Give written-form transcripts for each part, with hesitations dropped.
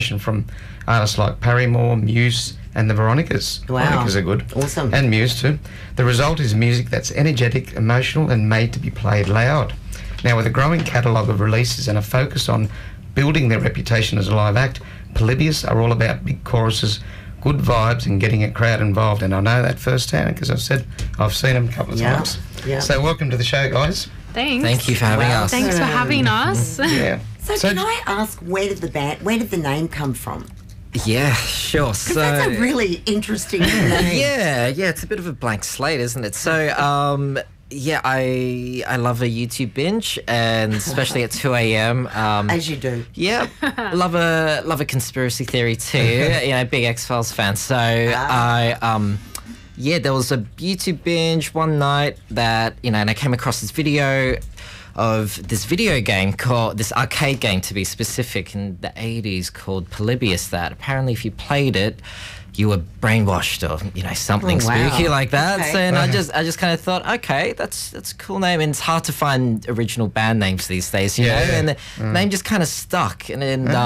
from artists like Paramore, Muse, and the Veronicas. Wow. Veronicas are good. Awesome. And Muse too. The result is music that's energetic, emotional, and made to be played loud. Now, with a growing catalogue of releases and a focus on building their reputation as a live act, Polybius are all about big choruses, good vibes, and getting a crowd involved. And I know that firsthand because I've seen them a couple of times. Yeah. So welcome to the show, guys. Thanks. Thank you for having us. Thanks for having us. Yeah. So can I ask, where did the name come from? Yeah, sure. Because So that's a really interesting name. yeah, it's a bit of a blank slate, isn't it? So yeah, I love a YouTube binge, and especially at 2 a.m. As you do. Yeah, love a conspiracy theory too. Big X-Files fan. So there was a YouTube binge one night that and I came across this video of this video game this arcade game to be specific in the 80s called Polybius, that apparently if you played it you were brainwashed or something spooky like that. Okay. So and I just kind of thought, okay, that's a cool name, and it's hard to find original band names these days, you know, and the name just kind of stuck, and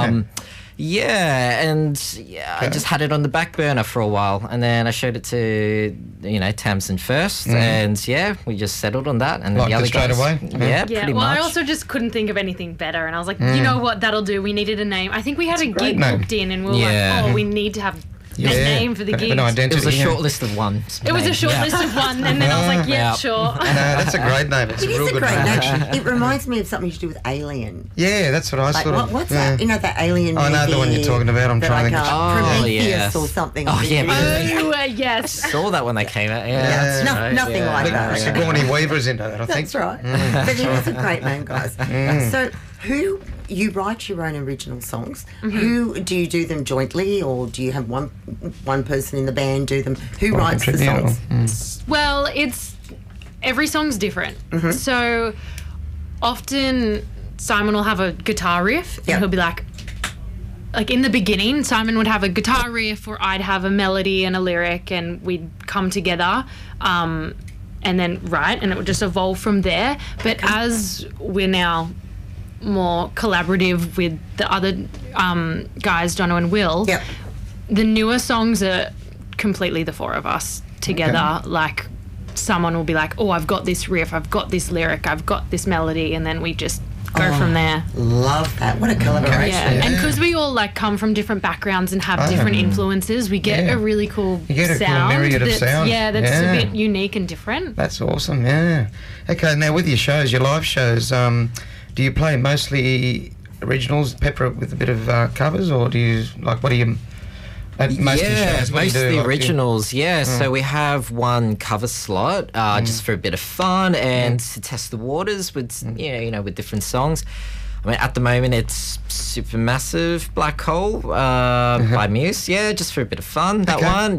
I just had it on the back burner for a while, and then I showed it to Tamsin first, and we just settled on that, and then the other straight guys, away. pretty well, much. I also just couldn't think of anything better, and I was like, you know what, that'll do. We needed a name. I think we had a gig name. booked in, and we were like, we need to have a name for the gig. An identity. It was a short list of one. It was a short list of one, and then I was like, sure. No, that's a great name. It's It a is real a good great name. name. It reminds me of something to do with Alien. Yeah, that's what I Like, sort of... what's that? You know, that Alien I know the one you're talking about. I'm trying to think. Prometheus yes. or something. Oh, yeah, Yes. saw that when they came out. Yeah, it's nothing like that. Sigourney Weaver's into that, I think. That's right. But it is a great name, guys. So you write your own original songs. Who do you do them jointly, or do you have one person in the band do them? Who writes the songs? Well, every song's different. So often Simon will have a guitar riff, and he'll be like in the beginning, Simon would have a guitar riff, or I'd have a melody and a lyric, and we'd come together and then write, and it would just evolve from there. But as we're now more collaborative with the other guys, Jono and Will, the newer songs are completely the four of us together. Like, someone will be like, oh, I've got this riff, I've got this lyric, I've got this melody, and then we just go from there. Love that. What a collaboration. Yeah. And because we all come from different backgrounds and have different influences, we get a really cool sound. Cool myriad of sound. Yeah, that's a bit unique and different. That's awesome, yeah. Okay, now with your live shows, do you play mostly originals, pepper it with a bit of covers, or do you, what do you... Most of your shows, what do you most of do? the originals, So we have one cover slot just for a bit of fun and to test the waters with, with different songs. I mean, at the moment it's Supermassive Black Hole by Muse. Yeah, just for a bit of fun. That one.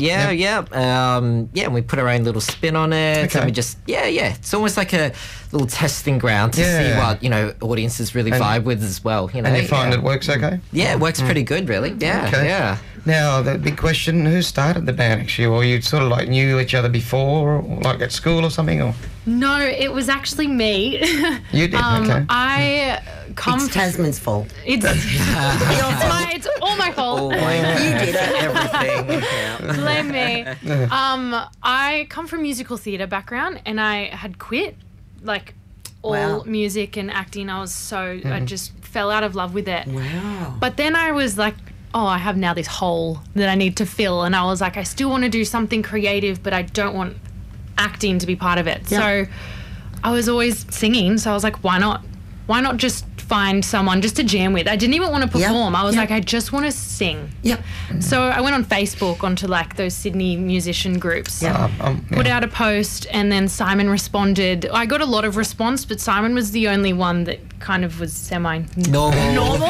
And we put our own little spin on it. And we just, it's almost like a little testing ground to see what, audiences really vibe with as well. And you find it works okay? Yeah, it works pretty good, really. Yeah, Now, the big question, who started the band, actually? Or you sort of, knew each other before, or, at school or something, or...? No, it was actually me. You did? Okay. I come... It's Tasman's fault. It's all my fault. Oh my God. You did it. Everything. Blame me. I come from musical theatre background, and I had quit, all music and acting. I was I just fell out of love with it. Wow. But then I was like, I have now this hole that I need to fill, and I was like, I still want to do something creative, but I don't want acting to be part of it. So I was always singing, so I was like, why not just find someone just to jam with? I didn't even want to perform. I was like, I just want to sing. So I went on Facebook onto those Sydney musician groups, put out a post, and then Simon responded. I got a lot of response, but Simon was the only one that kind of was normal.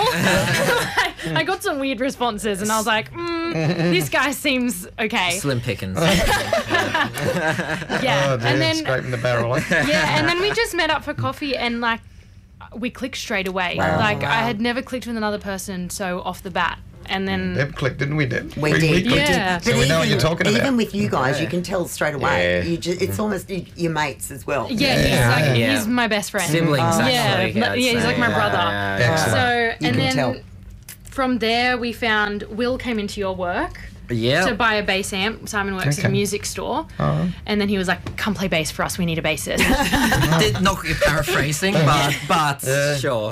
I got some weird responses, and I was like, this guy seems okay. Slim pickings. And then scraping the barrel. And then we just met up for coffee, and we clicked straight away. I had never clicked with another person so off the bat. And then... Deb clicked, didn't we, Deb? We did. Yeah. So we know what you're talking about. Even with you guys, you can tell straight away. It's almost your mates as well. He's my best friend. Siblings, actually. He's like my brother. Excellent. So, You can tell. from there, we found Will came into your work Yeah. to buy a bass amp. Simon works at Okay. a music store. And then he was like, come play bass for us. We need a bassist. Did not paraphrasing, but sure.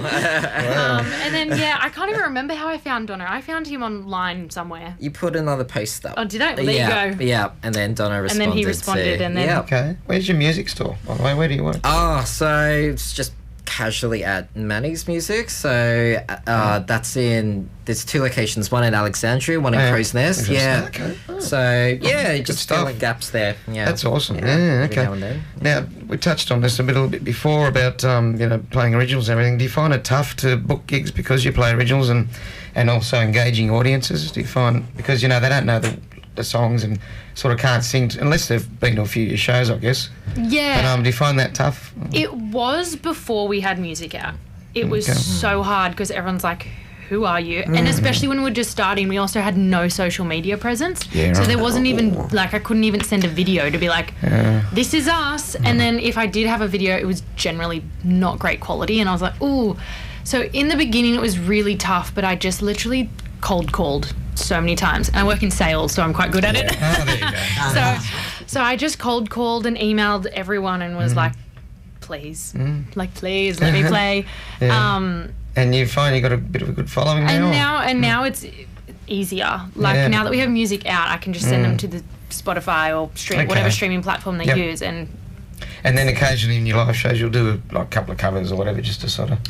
And then, I can't even remember how I found Donna. I found him online somewhere. You put another post up. Oh, did I? Well, there yeah, you go. Yeah, and then Donna And responded. then he responded, to, and then- yeah. Okay. Where's your music store, by the way? Where do you work? Oh, so it's just casually at Manny's Music. So that's in. There's 2 locations. One in Alexandria, one in Crow's Nest. Yeah. Okay. Oh. So yeah, just stuff. filling gaps there. Yeah. That's awesome. Yeah, every okay. now and then. Now, we touched on this a little bit before about, playing originals and everything. Do you find it tough to book gigs because you play originals and also engaging audiences? Do you find, because, they don't know the songs and sort of can't sing, unless they've been to a few of your shows, I guess. Yeah. But do you find that tough? It was before we had music out. It was Okay. so hard because everyone's like, who are you? And especially when we were just starting, we also had no social media presence. Yeah, so right. there wasn't even, I couldn't even send a video to be like, this is us. And then if I did have a video, it was generally not great quality. And I was like, ooh. So in the beginning, it was really tough, but I just literally cold called so many times. And I work in sales, so I'm quite good at it. Oh, there you go. So I just cold called and emailed everyone and was like, please, please let me play. Yeah. And you find you got a bit of a good following now? And now it's easier. Yeah. Now that we have music out, I can just send them to the Spotify or whatever streaming platform they Yep. use. And then occasionally in your live shows you'll do a couple of covers or whatever just to sort of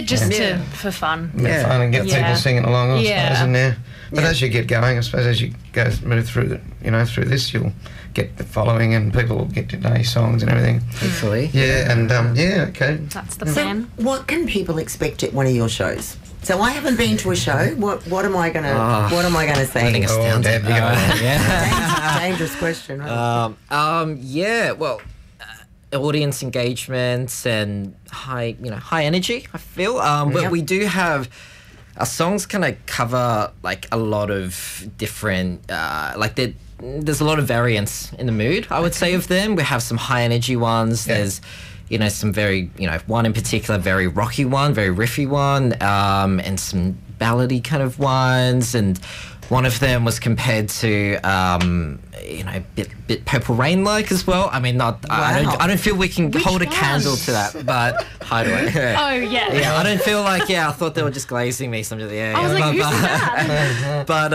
for fun. have fun and get Yeah. people singing along, I Yeah. suppose, in there. But as you get going, I suppose as you move through through this, you'll get the following and people will get to know your songs and everything. Hopefully. Yeah, and okay. That's the So, plan. what can people expect at one of your shows? So I haven't been to a show. What am I gonna say? Learning astounding. Dad, you go. Yeah. Dangerous question. Right? Yeah. Well, audience engagement and high energy. I feel. But we do have. Our songs kind of cover like a lot of different, there's a lot of variance in the mood, I would say, of them. We have some high energy ones. Yeah. There's, some very, one in particular, very rocky one, very riffy one, and some ballady kind of ones. And one of them was compared to, bit Purple Rain like as well. I mean, I don't feel we can Which hold a one? candle to that, but hideaway. Oh, yeah. Yeah, I don't feel like, I thought they were just glazing me. Some of the, I was like, who's that? But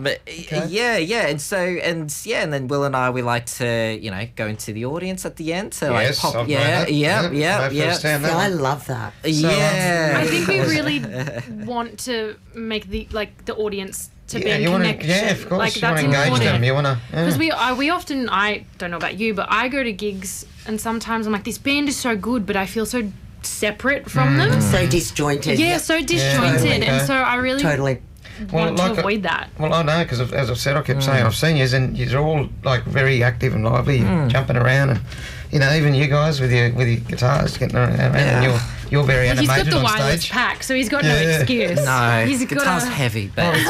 and then Will and I, we like to go into the audience at the end to Yes, like pop. I've known that. Yeah. Understand So I that. love that. Yeah. I think we really want to make the audience to be in you want to, connection. yeah, of course. Like, you want that's to engage important. them. You want to. Because we often, I don't know about you, but I go to gigs and sometimes I'm like, this band is so good, but I feel so separate from them. So disjointed. Yeah, so disjointed. totally. And so I really Totally. want to avoid that. Well, I know because as I've said, I kept saying I've seen you, and you're all like very active and lively, jumping around, and even you guys with your guitars getting around, and you're very He's got animated the on wireless stage. pack, so he's got no Yeah. excuse. No, He's guitar's got heavy, but it's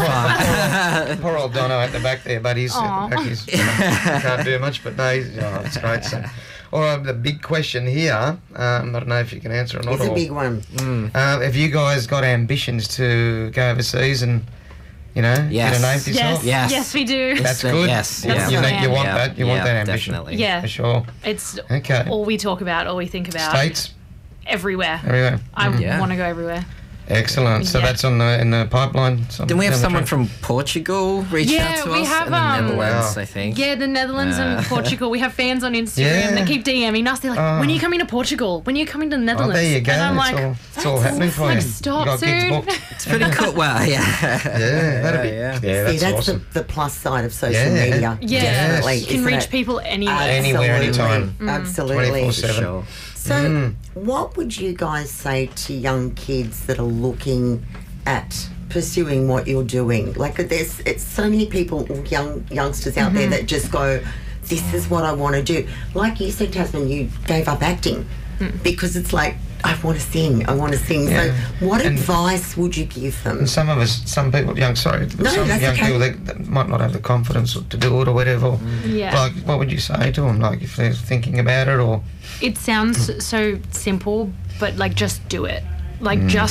fine. Poor old Dono at the back there, but he's at the back. He's, he can't do much, but no, it's great. So, all right, the big question here, I don't know if you can answer it or not. It's a big one. Have you guys got ambitions to go overseas and, get a Yes. name for yourself? Yes. Yes, we do. That's good. Yes, That's You, the you want plan. that. You want Yeah, that ambition. definitely. Yeah. For sure. It's Okay. all we talk about, all we think about. States, Everywhere. everywhere. I Yeah. want to go everywhere. Excellent. So Yeah. that's in the pipeline. Then we have down the someone track. from Portugal reach Yeah, out to we us, have, and the Netherlands, Wow. I think. Yeah, the Netherlands and Portugal. We have fans on Instagram Yeah. that keep DMing us. They're like, when are you coming to Portugal? When are you coming to the Oh, Netherlands? there you go. And I'm it's like, all, it's all happening for you. stop you got gigs soon. booked. It's pretty cool. Wow, yeah. Yeah, that'd be. Yeah. Yeah, that's See, that's awesome. the plus side of social Yeah. media. yeah, Definitely. you can isn't reach it? people anywhere. Anywhere, Absolutely. anytime. Absolutely. 24/7. Sure. So, what would you guys say to young kids that are looking at pursuing what you're doing? Like, it's so many people, youngsters out there that just go, "This is what I want to do." Like you said, Tasman, you gave up acting because it's like, I want to sing. Yeah. So, what And- advice would you give them? And some people, some No, young that's okay. people that might not have the confidence to do it or whatever. Yeah. Like, what would you say to them? Like, if they're thinking about it, or It sounds so simple, but like just do it. Like just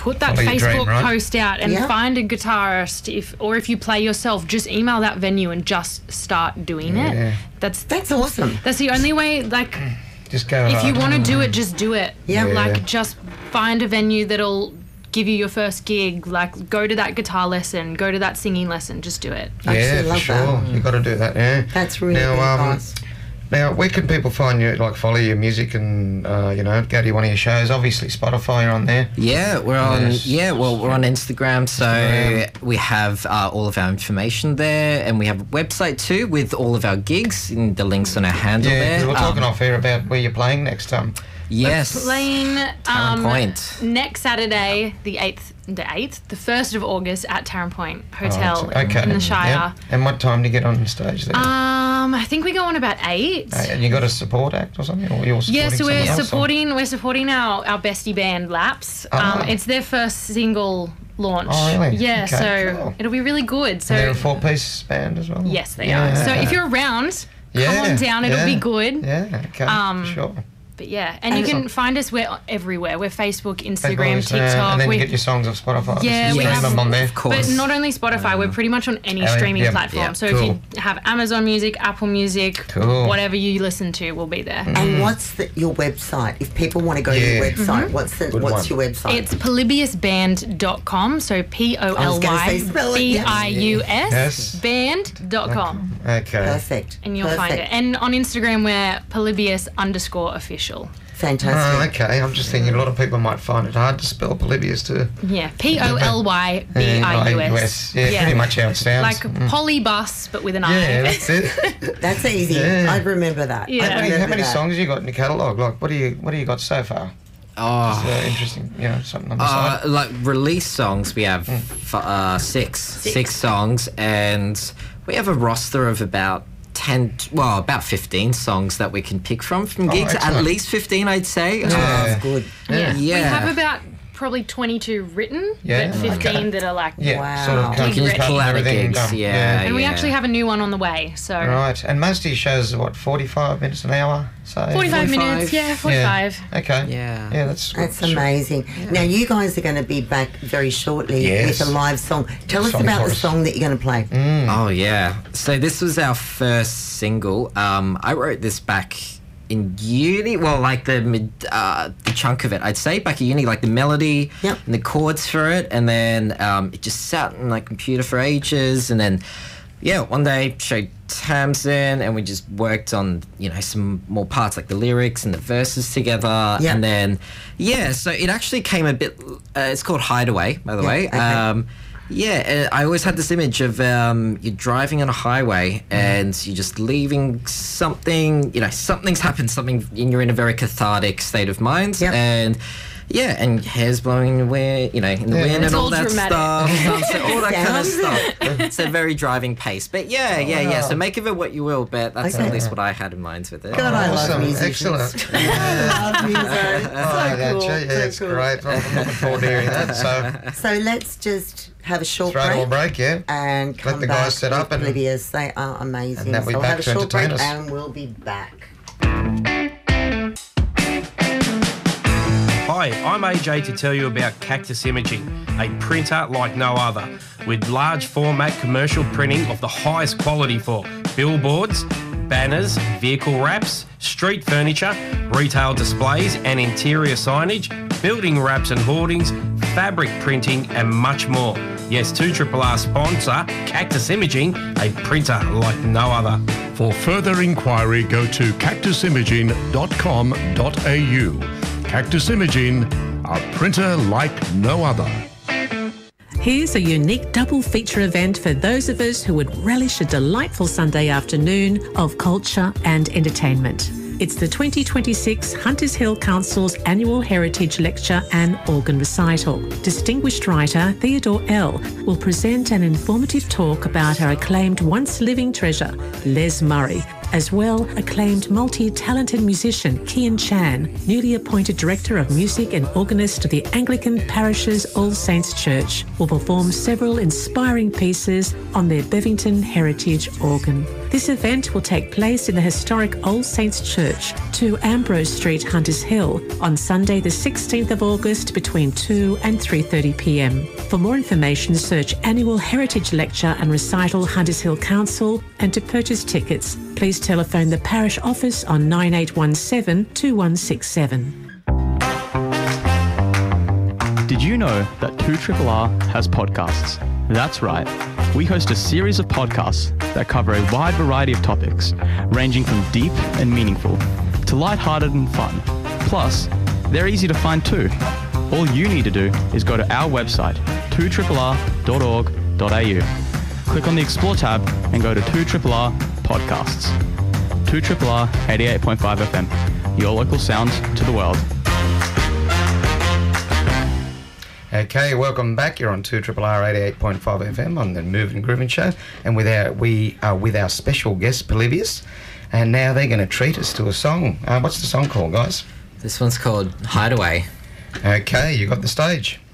put that Follow your Facebook dream, right? post out and Yeah. find a guitarist. If you play yourself, just email that venue and just start doing Yeah. it. That's awesome. that's the only way. Like, Just go if you hard. want to do it, just do it. Yeah. Yeah. Like, just find a venue that'll give you your first gig. Like, go to that guitar lesson, go to that singing lesson. Just do it. I Yeah, actually for love sure. that. You've got to do that, yeah. That's really good advice. Now, where can people find you, like follow your music and, go to one of your shows? Obviously, Spotify, you're on there. Yeah, we're on. Yes. Yeah, well, we're on Instagram, so Instagram. we have all of our information there, and we have a website too with all of our gigs and the links on our handle Yeah, there. 'cause we're talking off here about where you're playing next time. Yes, Playing Tarrant Point. next Saturday, the 1st of August at Tarrant Point Hotel Okay. in the Shire. Yeah. And what time do you get on stage there? I think we go on about 8. And you got a support act or something? Or you're Yeah, so we're someone else, or- supporting our bestie band Laps. Ah. It's their first single launch. Oh, really? Yeah, Okay, so cool. it'll be really good. So And they're a 4-piece band as well? yes, they Yeah. are. So if you're around, come on down. It'll be good. Yeah, okay, for sure. But yeah, and you can find us everywhere. We're Facebook, Instagram, Facebook, TikTok. and then we, you get your songs off Spotify. Yeah, Just we stream have- them on there. of course. but not only Spotify, we're pretty much on any streaming yeah, platform. yeah, So cool. if you have Amazon Music, Apple Music, Cool. whatever you listen to, will be there. And what's your website? If people want to go to your Yeah. website, what's one. your website? It's polybiusband.com, so gonna say spell it, yeah. POLYBIUS Yes. band.com. Okay. Perfect. And you'll find it. And on Instagram, we're Polybius_official. Fantastic. Oh, okay. I'm just thinking a lot of people might find it hard to spell Polybius too. Yeah, POLYBIUS. Yeah, pretty much how it sounds. Like polybus, but with an yeah, I. that's it. That's easy. Yeah. I'd remember that. Yeah. I'd How remember many that. songs you got in your catalogue? Like, what do you got so far? Oh, Interesting, something on the side. like release songs, we have six songs, and we have a roster of about 15 songs that we can pick from gigs. At excellent. least 15, I'd say. Yeah. That's good. Yeah. We Yeah. have about probably 22 written, Yeah, but 15 okay. that are like. Yeah, Wow. sort of You kind can of just cut pull out of everything gigs, done. yeah. And we actually have a new one on the way. So Right, and most of your shows are what, 45 minutes an hour? So 45 minutes, 45. yeah, 45. Okay. Yeah. Yeah, that's Amazing. Now, you guys are going to be back very shortly Yes. with a live song. Tell us Song about for the us. song that you're going to play. Oh yeah. So this was our first single. I wrote this back in uni. Well, like the chunk of it, I'd say back in uni, like the melody Yep. and the chords for it, and then it just sat in my computer for ages, and then one day showed Tamsin, and we just worked on some more parts like the lyrics and the verses together, Yep. and then so it actually came a bit. It's called Hideaway, by the way. okay. I always had this image of you're driving on a highway and you're just leaving something, something's happened, and you're in a very cathartic state of mind. Yep. And and hair's blowing in the wind, in the wind It's and all all that dramatic. stuff, so all that kind of Sounds- stuff. It's a very driving pace. But so make of it what you will, but that's Okay. at least what I had in mind with it. God, I love Awesome, musicians. excellent. I love music. Oh, it's cool. great. I'm looking forward to hearing that. So, So let's just have a short throw it all break. break, yeah. And come the back guys set up with and- Oblivious. They are amazing. And then we're so we'll back have a to short break entertain us. and we'll be back. Hi, I'm AJ to tell you about Cactus Imaging, a printer like no other, with large format commercial printing of the highest quality for billboards, banners, vehicle wraps, street furniture, retail displays and interior signage, building wraps and hoardings, fabric printing and much more. Yes, 2RRR sponsor Cactus Imaging, a printer like no other. For further inquiry, go to cactusimaging.com.au. Cactus Imaging, a printer like no other. Here's a unique double feature event for those of us who would relish a delightful Sunday afternoon of culture and entertainment. It's the 2026 Hunters Hill Council's annual Heritage Lecture and Organ Recital. Distinguished writer Theodore L. will present an informative talk about our acclaimed once living treasure, Les Murray. As well, acclaimed multi-talented musician Kian Chan, newly appointed Director of Music and organist of the Anglican Parish's All Saints Church, will perform several inspiring pieces on their Bevington heritage organ. This event will take place in the historic All Saints Church, 2 Ambrose Street, Hunters Hill, on Sunday the 16th of August between 2 and 3:30 p.m. For more information, search Annual Heritage Lecture and Recital Hunters Hill Council, and to purchase tickets, please telephone the parish office on 9817 2167. Did you know that 2RRR has podcasts? That's right. We host a series of podcasts that cover a wide variety of topics, ranging from deep and meaningful to lighthearted and fun. Plus, they're easy to find too. All you need to do is go to our website, 2RRR.org.au. Click on the Explore tab and go to 2RRR Podcasts. 2RRR 88.5 FM, your local sound to the world. Okay, welcome back. You're on 2RRR 88.5 FM on the Moving and Grooving Show, and we are with our special guest, Polybius, and now they're going to treat us to a song. What's the song called, guys? This one's called Hideaway. Okay, you got the stage.